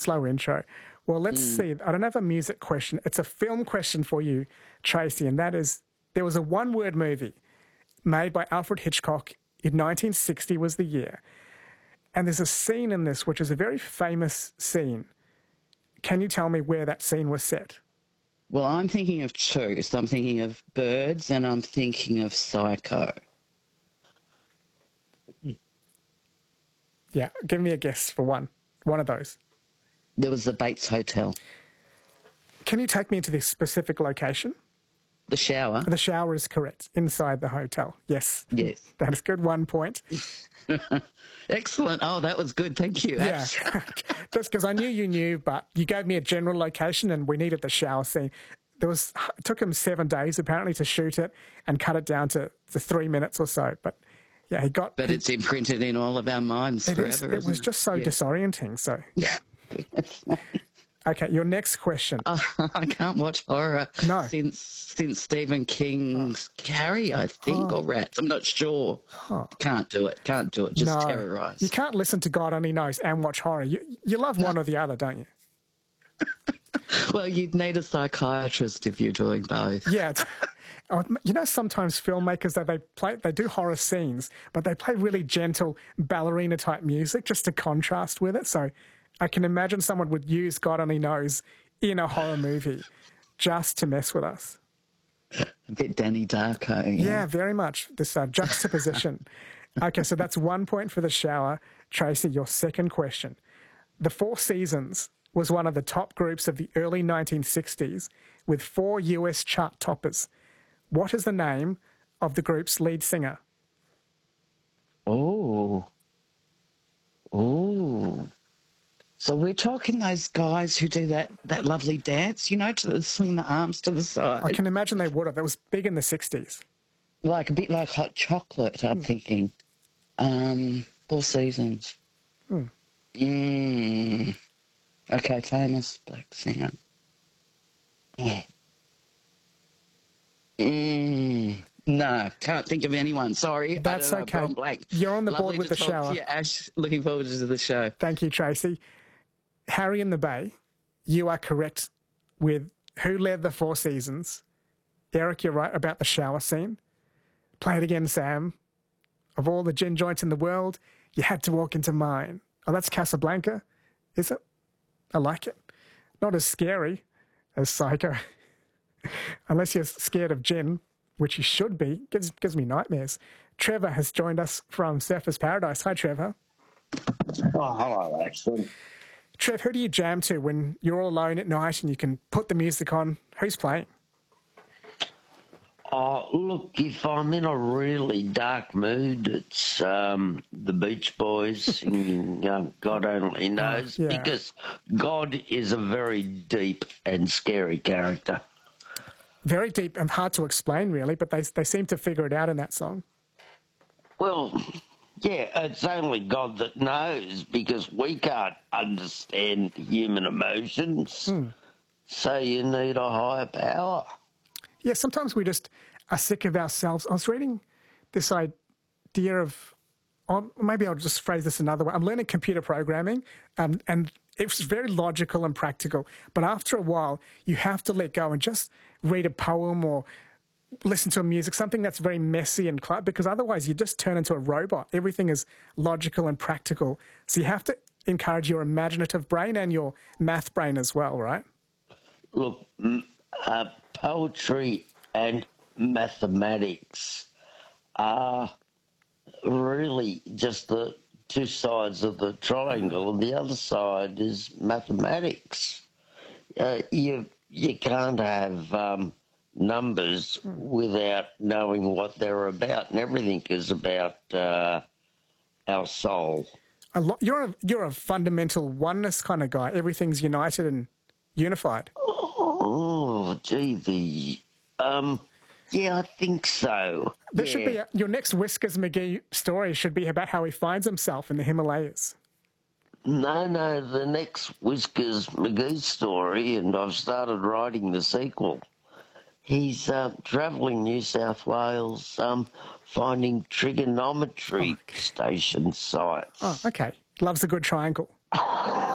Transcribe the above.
slow intro. Well, let's see. I don't have a music question. It's a film question for you, Tracy, and that is, there was a one-word movie made by Alfred Hitchcock in 1960 was the year. And there's a scene in this which is a very famous scene. Can you tell me where that scene was set? Well, I'm thinking of two. So I'm thinking of Birds and I'm thinking of Psycho. Yeah, give me a guess for one of those. There was the Bates Hotel. Can you take me into this specific location? The shower. The shower is correct, inside the hotel. Yes. Yes. That is good. 1 point. Excellent. Oh, that was good. Thank you. Yeah. Just because I knew you knew, but you gave me a general location and we needed the shower scene. It took him 7 days apparently to shoot it and cut it down to 3 minutes or so. But yeah, But it's imprinted in all of our minds forever. It was just so disorienting. So yeah. Okay, your next question. I can't watch horror since Stephen King's Carrie, I think, or Rats. I'm not sure. Can't do it. Just terrorise. You can't listen to God Only Knows and watch horror. You love one or the other, don't you? Well, you'd need a psychiatrist if you're doing both. Yeah. Sometimes filmmakers, they do horror scenes, but they play really gentle ballerina-type music just to contrast with it. So I can imagine someone would use God Only Knows in a horror movie just to mess with us. A bit Danny Darko. Yeah, very much. This juxtaposition. Okay, so that's 1 point for the shower. Tracy, your second question. The Four Seasons was one of the top groups of the early 1960s with 4 US chart toppers. What is the name of the group's lead singer? Oh. So we're talking those guys who do that lovely dance, to swing the arms to the side. I can imagine they would have. It was big in the 60s. Like a bit like Hot Chocolate, I'm thinking. Four Seasons. Okay, famous black singer. Yeah. No, can't think of anyone. Sorry. That's okay. You're on the board with the shower. Yeah, Ash, looking forward to the show. Thank you, Tracy. Harry and the Bay, you are correct with who led the Four Seasons. Eric, you're right about the shower scene. Play it again, Sam. Of all the gin joints in the world, you had to walk into mine. Oh, that's Casablanca, is it? I like it. Not as scary as Psycho. Unless you're scared of gin, which you should be. Gives me nightmares. Trevor has joined us from Surfers Paradise. Hi, Trevor. Oh, hello, Ashton. Trev, who do you jam to when you're all alone at night and you can put the music on? Who's playing? Oh, look, if I'm in a really dark mood, it's the Beach Boys singing God Only Knows, because God is a very deep and scary character. Very deep and hard to explain, really, but they seem to figure it out in that song. Well, yeah, it's only God that knows, because we can't understand human emotions, so you need a higher power. Yeah, sometimes we just are sick of ourselves. I was reading this idea of, maybe I'll just phrase this another way. I'm learning computer programming, and it's very logical and practical. But after a while, you have to let go and just read a poem or listen to music, something that's very messy and because otherwise you just turn into a robot. Everything is logical and practical. So you have to encourage your imaginative brain and your math brain as well, right? Look, poetry and mathematics are really just the two sides of the triangle, and the other side is mathematics. You can't have numbers without knowing what they're about, and everything is about our soul. You're a fundamental oneness kind of guy. Everything's united and unified. Oh, gee, yeah, I think so. Should be your next Whiskers McGee story should be about how he finds himself in the Himalayas. No, the next Whiskers McGee story, and I've started writing the sequel. He's travelling New South Wales, finding trigonometry station sites. Oh, okay. Loves a good triangle.